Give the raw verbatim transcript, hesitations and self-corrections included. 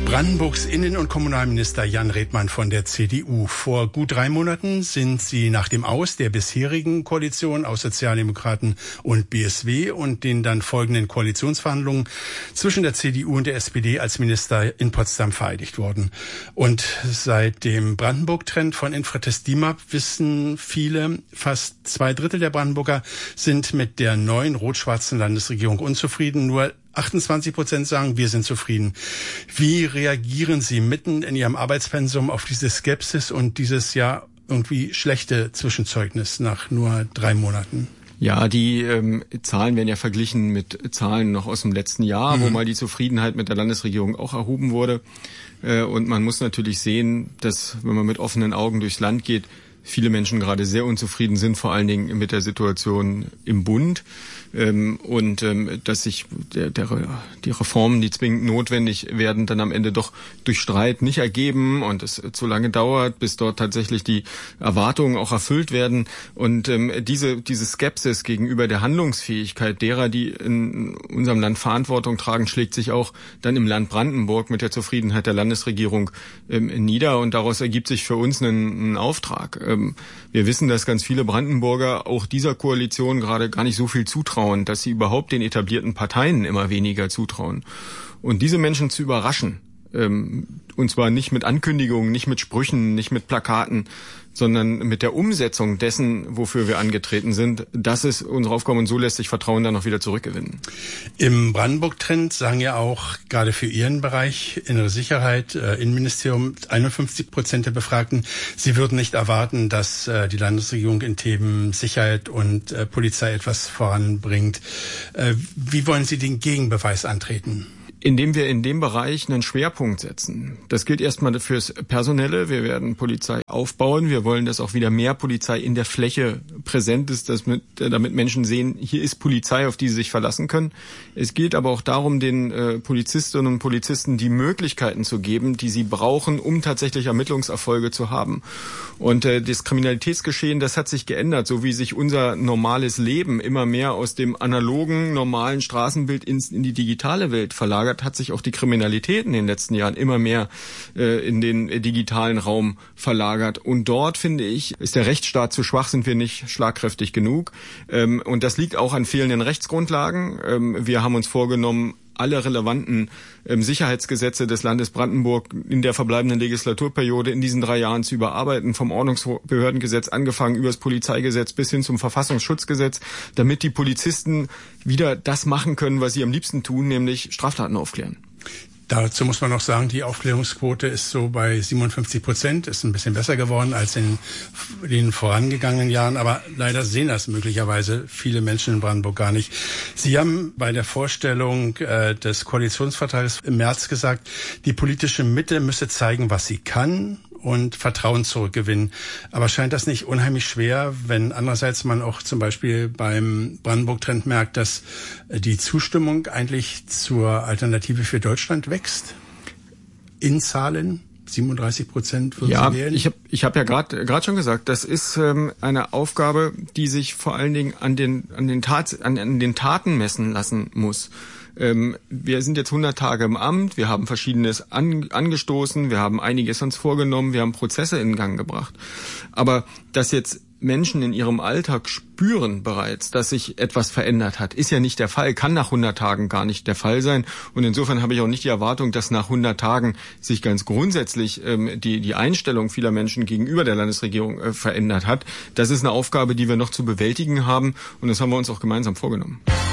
Brandenburgs Innen- und Kommunalminister Jan Redmann von der C D U. Vor gut drei Monaten sind sie nach dem Aus der bisherigen Koalition aus Sozialdemokraten und B S W und den dann folgenden Koalitionsverhandlungen zwischen der C D U und der S P D als Minister in Potsdam vereidigt worden. Und seit dem Brandenburg-Trend von Infratest DIMAP wissen viele, fast zwei Drittel der Brandenburger sind mit der neuen rot-schwarzen Landesregierung unzufrieden. Nur achtundzwanzig Prozent sagen, wir sind zufrieden. Wie reagieren Sie mitten in Ihrem Arbeitspensum auf diese Skepsis und dieses ja irgendwie schlechte Zwischenzeugnis nach nur drei Monaten? Ja, die ähm, Zahlen werden ja verglichen mit Zahlen noch aus dem letzten Jahr, mhm. wo mal die Zufriedenheit mit der Landesregierung auch erhoben wurde. Äh, und man muss natürlich sehen, dass, wenn man mit offenen Augen durchs Land geht, viele Menschen gerade sehr unzufrieden sind, vor allen Dingen mit der Situation im Bund. Ähm, und ähm, dass sich der, der, die Reformen, die zwingend notwendig werden, dann am Ende doch durch Streit nicht ergeben und es zu lange dauert, bis dort tatsächlich die Erwartungen auch erfüllt werden. Und ähm, diese, diese Skepsis gegenüber der Handlungsfähigkeit derer, die in unserem Land Verantwortung tragen, schlägt sich auch dann im Land Brandenburg mit der Zufriedenheit der Landesregierung ähm, nieder. Und daraus ergibt sich für uns einen, einen Auftrag. Ähm, wir wissen, dass ganz viele Brandenburger auch dieser Koalition gerade gar nicht so viel zutrauen, dass sie überhaupt den etablierten Parteien immer weniger zutrauen. Und diese Menschen zu überraschen, ähm, und zwar nicht mit Ankündigungen, nicht mit Sprüchen, nicht mit Plakaten, sondern mit der Umsetzung dessen, wofür wir angetreten sind, das ist unsere Aufgabe und so lässt sich Vertrauen dann auch wieder zurückgewinnen. Im Brandenburg-Trend sagen ja auch gerade für Ihren Bereich Innere Sicherheit, äh, Innenministerium, einundfünfzig Prozent der Befragten, sie würden nicht erwarten, dass äh, die Landesregierung in Themen Sicherheit und äh, Polizei etwas voranbringt. Äh, wie wollen Sie den Gegenbeweis antreten? Indem wir in dem Bereich einen Schwerpunkt setzen. Das gilt erstmal fürs Personelle. Wir werden Polizei aufbauen. Wir wollen, dass auch wieder mehr Polizei in der Fläche präsent ist, dass mit, damit Menschen sehen, hier ist Polizei, auf die sie sich verlassen können. Es geht aber auch darum, den äh, Polizistinnen und Polizisten die Möglichkeiten zu geben, die sie brauchen, um tatsächlich Ermittlungserfolge zu haben. Und äh, das Kriminalitätsgeschehen, das hat sich geändert, so wie sich unser normales Leben immer mehr aus dem analogen, normalen Straßenbild ins, in die digitale Welt verlagert, hat sich auch die Kriminalität in den letzten Jahren immer mehr äh, in den äh, digitalen Raum verlagert. Und dort, finde ich, ist der Rechtsstaat zu schwach, sind wir nicht schlagkräftig genug. Ähm, und das liegt auch an fehlenden Rechtsgrundlagen. Ähm, wir haben uns vorgenommen, alle relevanten ähm, Sicherheitsgesetze des Landes Brandenburg in der verbleibenden Legislaturperiode in diesen drei Jahren zu überarbeiten, vom Ordnungsbehördengesetz angefangen über das Polizeigesetz bis hin zum Verfassungsschutzgesetz, damit die Polizisten wieder das machen können, was sie am liebsten tun, nämlich Straftaten aufklären. Dazu muss man noch sagen, die Aufklärungsquote ist so bei siebenundfünfzig Prozent, ist ein bisschen besser geworden als in den vorangegangenen Jahren, aber leider sehen das möglicherweise viele Menschen in Brandenburg gar nicht. Sie haben bei der Vorstellung äh, des Koalitionsvertrages im März gesagt, die politische Mitte müsse zeigen, was sie kann und Vertrauen zurückgewinnen. Aber scheint das nicht unheimlich schwer, wenn andererseits man auch zum Beispiel beim Brandenburg-Trend merkt, dass die Zustimmung eigentlich zur Alternative für Deutschland wächst? In Zahlen? siebenunddreißig Prozent würden ja, Sie wählen? ich habe ich hab ja gerade gerade schon gesagt, das ist ähm, eine Aufgabe, die sich vor allen Dingen an den an den Tat an, an den Taten messen lassen muss. Ähm, wir sind jetzt hundert Tage im Amt, wir haben Verschiedenes an, angestoßen, wir haben einiges uns vorgenommen, wir haben Prozesse in Gang gebracht. Aber dass jetzt Menschen in ihrem Alltag spüren bereits, dass sich etwas verändert hat, ist ja nicht der Fall, kann nach hundert Tagen gar nicht der Fall sein. Und insofern habe ich auch nicht die Erwartung, dass nach hundert Tagen sich ganz grundsätzlich ähm, die, die Einstellung vieler Menschen gegenüber der Landesregierung äh, verändert hat. Das ist eine Aufgabe, die wir noch zu bewältigen haben und das haben wir uns auch gemeinsam vorgenommen.